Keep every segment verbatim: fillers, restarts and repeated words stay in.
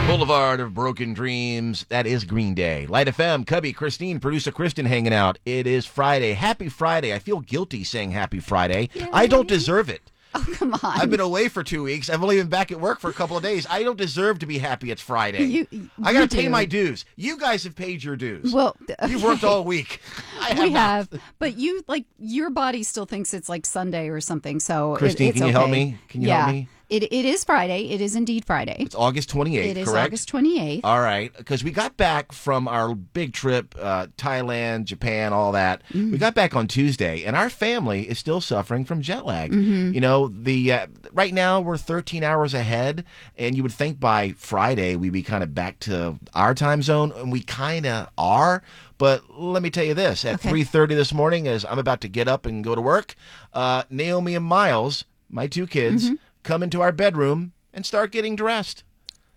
Boulevard of Broken Dreams. That is Green Day. Light F M, Cubby, Christine, producer Kristen hanging out. It is Friday. Happy Friday. I feel guilty saying happy Friday. Yay. I don't deserve it. Oh, come on. I've been away for two weeks. I've only been back at work for a couple of days. I don't deserve to be happy it's Friday. You, you I got to pay do. my dues. You guys have paid your dues. Well, You've worked all week. I have we not. have, but you like your body still thinks it's like Sunday or something. So Christine, it, it's can you okay. help me? Can you yeah. help me? It it is Friday. It is indeed Friday. It's August twenty-eighth, It is correct? August twenty-eighth. All right, because we got back from our big trip, uh, Thailand, Japan, all that. Mm. We got back on Tuesday, and our family is still suffering from jet lag. Mm-hmm. You know, the uh, right now we're thirteen hours ahead, and you would think by Friday we'd be kind of back to our time zone, and we kind of are. But let me tell you this: at Okay. three thirty this morning, as I'm about to get up and go to work, uh, Naomi and Miles, my two kids, Mm-hmm. come into our bedroom and start getting dressed.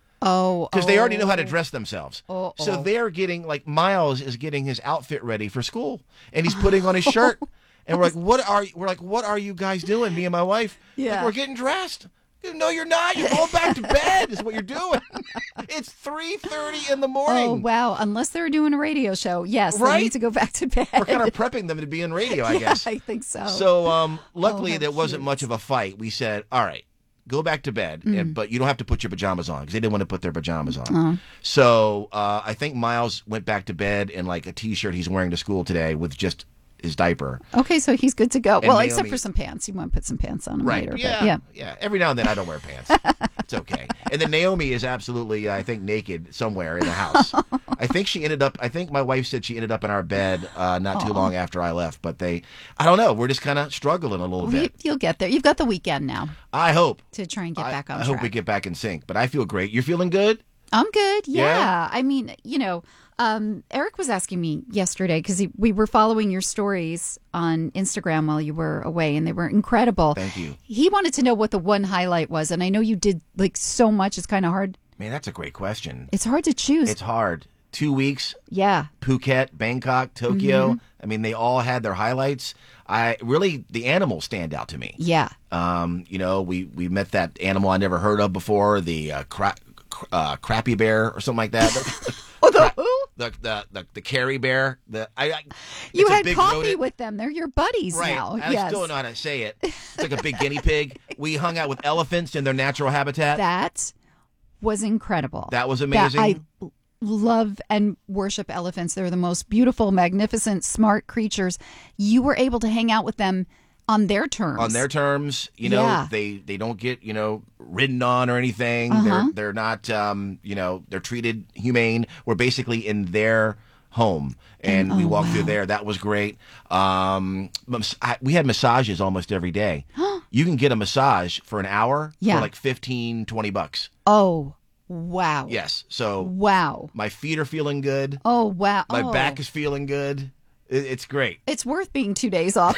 Oh, Because oh. they already know how to dress themselves. Oh, so oh. they're getting, like, Miles is getting his outfit ready for school. And he's putting on his shirt. And we're like, what are you, we're like, what are you guys doing, me and my wife? Yeah. Like, we're getting dressed. No, you're not. You're going back to bed is what you're doing. It's three thirty in the morning. Oh, wow. Unless they're doing a radio show. Yes, Right? they need to go back to bed. We're kind of prepping them to be in radio, I yeah, guess. I think so. So um, luckily, how there wasn't cute. much of a fight. We said, all right, go back to bed, Mm. and, but you don't have to put your pajamas on because they didn't want to put their pajamas on. Uh-huh. So uh, I think Miles went back to bed in like a T-shirt he's wearing to school today with just his diaper. Okay, so he's good to go. Well, Naomi- except for some pants. You want to put some pants on him Right. later. Yeah, But yeah. yeah. Every now and then I don't wear pants. It's okay. And then Naomi is absolutely, I think, naked somewhere in the house. I think she ended up, I think my wife said she ended up in our bed uh, not too Aw. long after I left. But they, I don't know. We're just kind of struggling a little You, bit. you'll get there. You've got the weekend now I hope. to try and get I, back on I track. hope we get back in sync. But I feel great. You're feeling good? I'm good. Yeah. Yeah? I mean, you know, um, Eric was asking me yesterday because we were following your stories on Instagram while you were away, and they were incredible. Thank you. He wanted to know what the one highlight was, and I know you did like so much. It's kind of hard. Man, that's a great question. It's hard to choose. It's hard. Two weeks, yeah. Phuket, Bangkok, Tokyo. Mm-hmm. I mean, they all had their highlights. I really, the animals stand out to me. Yeah. Um, you know, we, we met that animal I never heard of before, the uh, cra- uh, crappy bear or something like that. Oh, the who? The the the, the Carrie bear. The I, I You it's a had big coffee rodent. with them. They're your buddies Right. now. I yes. still don't know how to say it. It's like a big guinea pig. We hung out with elephants in their natural habitat. That was incredible. That was That amazing. I love and worship elephants. They're the most beautiful, magnificent, smart creatures. You were able to hang out with them on their terms. On their terms, you know, Yeah. they, they don't get, you know, ridden on or anything. Uh-huh. They're they're not, um, you know, they're treated humane. We're basically in their home, and we oh, walked through wow. there. That was great. Um, mas- I, we had massages almost every day. You can get a massage for an hour Yeah. for like fifteen, twenty bucks. Oh, wow. Yes. So Wow. my feet are feeling good. Oh, wow. My oh. back is feeling good. It, it's great. It's worth being two days off.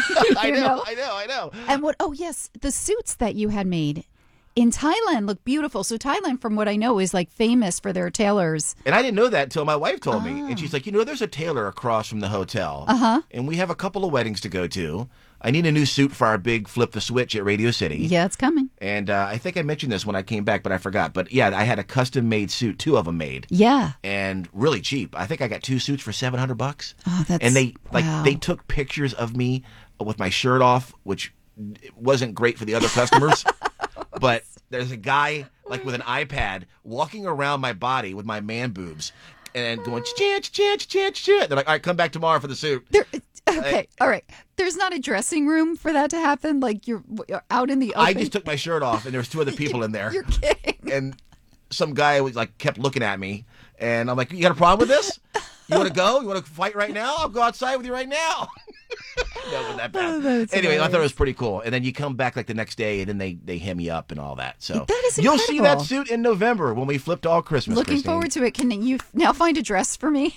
I you know, I know, I know. And what, oh, yes, the suits that you had made in Thailand look beautiful. So Thailand, from what I know, is like famous for their tailors. And I didn't know that until my wife told me. Ah. And she's like, you know, there's a tailor across from the hotel. Uh-huh. And we have a couple of weddings to go to. I need a new suit for our big Flip the Switch at Radio City. Yeah, it's coming. And uh, I think I mentioned this when I came back, but I forgot. But yeah, I had a custom made suit, two of them made. Yeah. And really cheap. I think I got two suits for seven hundred bucks. Oh, that's And they like wow. they took pictures of me with my shirt off, which wasn't great for the other customers. But there's a guy like with an iPad walking around my body with my man boobs and going chant chant chant chant. They're like, all right, come back tomorrow for the suit. There, okay, all right. There's not a dressing room for that to happen. Like you're, you're out in the open. I just took my shirt off and there was two other people in there. You're kidding. And some guy was like kept looking at me, and I'm like, you got a problem with this? You want to go? You want to fight right now? I'll go outside with you right now. That wasn't that bad. Oh, that's anyway, I thought it hilarious. was pretty cool. And then you come back like the next day, and then they they hem you up and all that. So That is you'll see that incredible. suit in November when we flipped all Christmas. Looking Christine. forward to it. Can you now find a dress for me?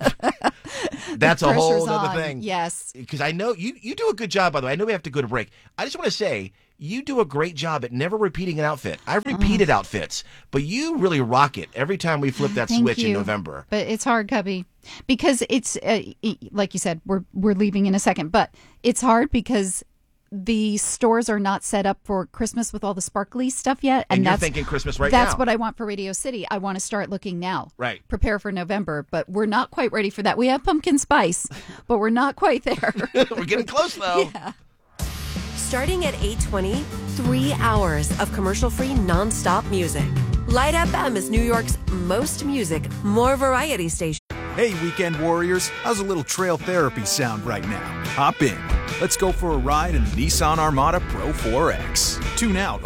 That's a Pressure's whole other on. thing. Yes. Because I know you you do a good job, by the way. I know we have to go to break. I just want to say you do a great job at never repeating an outfit. I've repeated outfits, but you really rock it every time we flip that Thank switch in you. November. But it's hard, Cubby, because it's uh, e- like you said. We're we're leaving in a second, but it's hard because the stores are not set up for Christmas with all the sparkly stuff yet. And, And, you're that's thinking Christmas right That's now. what I want for Radio City. I want to start looking now. Right. Prepare for November, but we're not quite ready for that. We have pumpkin spice, but we're not quite there. We're getting close, though. Yeah. Starting at eight twenty, three hours of commercial-free nonstop music. Light F M is New York's most music, more variety station. Hey, weekend warriors, how's a little trail therapy sound right now? Hop in. Let's go for a ride in the Nissan Armada Pro four X. Tune out